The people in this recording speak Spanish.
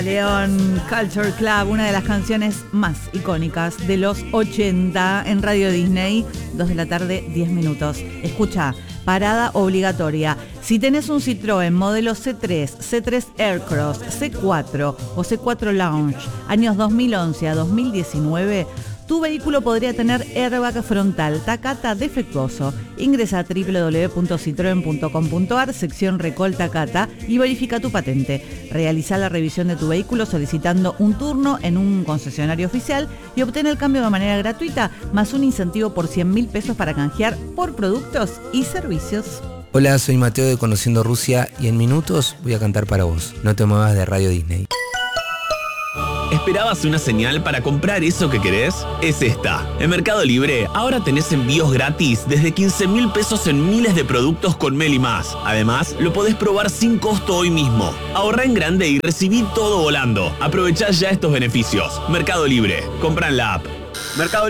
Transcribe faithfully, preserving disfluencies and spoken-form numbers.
León Culture Club, una de las canciones más icónicas de los ochenta en Radio Disney, dos de la tarde, diez minutos. Escucha, parada obligatoria. Si tenés un Citroën modelo C tres, C tres Aircross, C cuatro o C cuatro Lounge, años dos mil once a dos mil diecinueve, tu vehículo podría tener airbag frontal Takata defectuoso. Ingresa a doble u doble u doble u punto citroen punto com punto a r, sección Recol Takata, y verifica tu patente. Realiza la revisión de tu vehículo solicitando un turno en un concesionario oficial y obtén el cambio de manera gratuita, más un incentivo por cien mil pesos para canjear por productos y servicios. Hola, soy Mateo de Conociendo Rusia y en minutos voy a cantar para vos. No te muevas de Radio Disney. ¿Esperabas una señal para comprar eso que querés? Es esta. En Mercado Libre ahora tenés envíos gratis desde quince mil pesos en miles de productos con Meli Más. Además, lo podés probar sin costo hoy mismo. Ahorrá en grande y recibí todo volando. Aprovechá ya estos beneficios. Mercado Libre. Comprá en la app. Mercado